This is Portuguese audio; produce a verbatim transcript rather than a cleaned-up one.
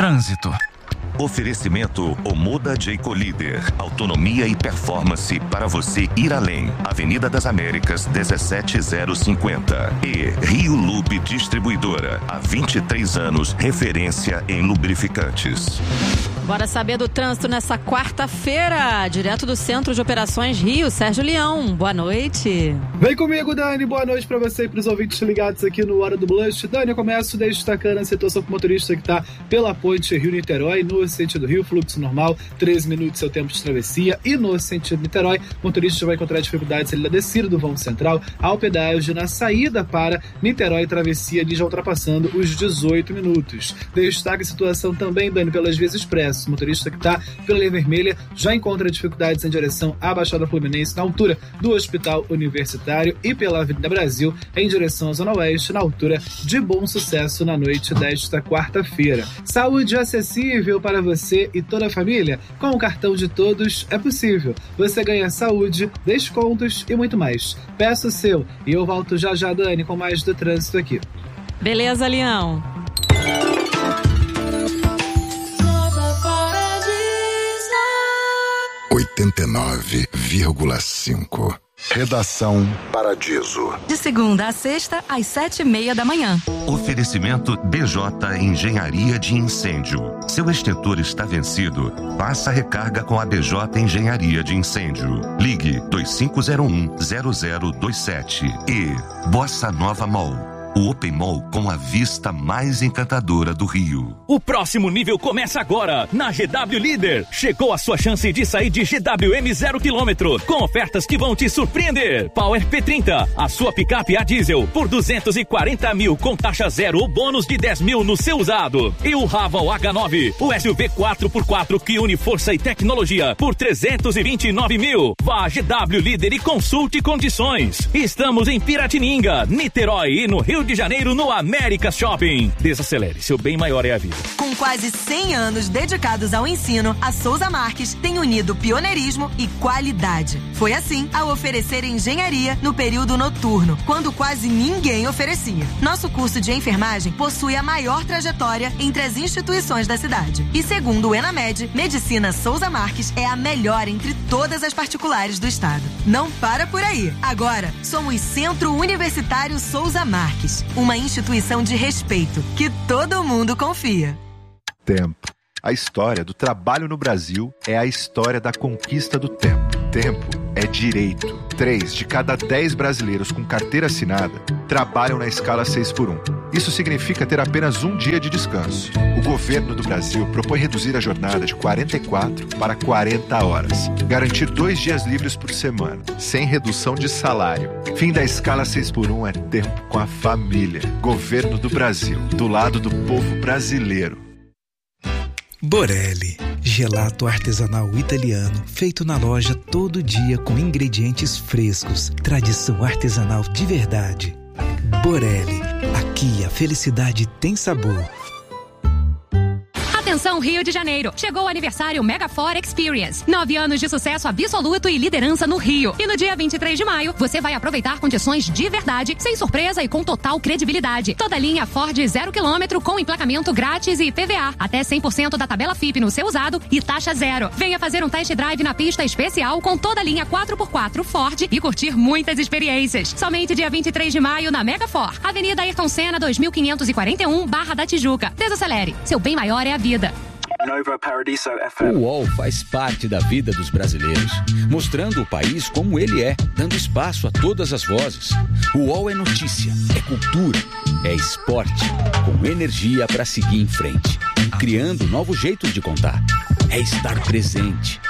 Trânsito. Oferecimento Omoda Jayco Líder. Autonomia e performance para você ir além. Avenida das Américas, dezessete zero cinquenta. E Rio Lube Distribuidora. Há vinte e três anos, referência em lubrificantes. Bora saber do trânsito nessa quarta-feira, direto do Centro de Operações Rio, Sérgio Leão. Boa noite. Vem comigo, Dani. Boa noite para você e para os ouvintes ligados aqui no Hora do Blush. Dani, eu começo destacando a situação com o motorista que está pela ponte Rio-Niterói, no sentido Rio, fluxo normal, treze minutos seu tempo de travessia. E no sentido Niterói, o motorista vai encontrar dificuldades ali na descida do vão central, ao pedágio na saída para Niterói, travessia ali já ultrapassando os dezoito minutos. Destaca a situação também, Dani, pelas vias expressas. O motorista que está pela linha vermelha já encontra dificuldades em direção à Baixada Fluminense, na altura do Hospital Universitário, e pela Avenida Brasil em direção à Zona Oeste, na altura de Bom Sucesso, na noite desta quarta-feira. Saúde acessível para você e toda a família? Com o cartão de todos é possível. Você ganha saúde, descontos e muito mais. Peça o seu e eu volto já já, Dani, com mais do trânsito aqui. Beleza, Leão. oitenta e nove vírgula cinco. Redação Paradiso. De segunda a sexta, às sete e meia da manhã. Oferecimento B J Engenharia de Incêndio. Seu extintor está vencido? Faça recarga com a B J Engenharia de Incêndio. Ligue dois cinco zero um zero zero dois sete. E Bossa Nova Mall. O Open Mall com a vista mais encantadora do Rio. O próximo nível começa agora, na G W Líder. Chegou a sua chance de sair de G W M zero quilômetro, com ofertas que vão te surpreender. Power P trinta, a sua picape a diesel, por duzentos e quarenta mil, com taxa zero ou bônus de dez mil no seu usado. E o Raval H nove, o S U V quatro por quatro que une força e tecnologia, por trezentos e vinte e nove mil. Vá a G W Líder e consulte condições. Estamos em Piratininga, Niterói e no Rio de Janeiro, no América Shopping. Desacelere, seu bem maior é a vida. Com quase cem anos dedicados ao ensino, a Souza Marques tem unido pioneirismo e qualidade. Foi assim ao oferecer engenharia no período noturno, quando quase ninguém oferecia. Nosso curso de enfermagem possui a maior trajetória entre as instituições da cidade. E segundo o Enamed, Medicina Souza Marques é a melhor entre todas as particulares do estado. Não para por aí. Agora, somos Centro Universitário Souza Marques. Uma instituição de respeito que todo mundo confia. Tempo. A história do trabalho no Brasil é a história da conquista do tempo. Tempo é direito. Três de cada dez brasileiros com carteira assinada trabalham na escala seis por um. Isso significa ter apenas um dia de descanso. O governo do Brasil propõe reduzir a jornada de quarenta e quatro para quarenta horas. Garantir dois dias livres por semana, sem redução de salário. Fim da escala seis por um é tempo com a família. Governo do Brasil, do lado do povo brasileiro. Borelli, gelato artesanal italiano, feito na loja todo dia com ingredientes frescos, tradição artesanal de verdade. Borelli, aqui a felicidade tem sabor. Atenção Rio de Janeiro, chegou o aniversário Megafor Experience. Nove anos de sucesso absoluto e liderança no Rio. E no dia vinte e três de maio, você vai aproveitar condições de verdade, sem surpresa e com total credibilidade. Toda linha Ford zero quilômetro com emplacamento grátis e I P V A. Até cem por cento da tabela F I P no seu usado e taxa zero. Venha fazer um test drive na pista especial com toda a linha quatro por quatro Ford e curtir muitas experiências. Somente dia vinte e três de maio na Megafor. Avenida Ayrton Senna dois mil quinhentos e quarenta e um, Barra da Tijuca. Desacelere. Seu bem maior é a vida. Nova Paradiso F M. O U O L faz parte da vida dos brasileiros, mostrando o país como ele é, dando espaço a todas as vozes. O U O L é notícia, é cultura, é esporte, com energia para seguir em frente, criando novos jeitos de contar. É estar presente,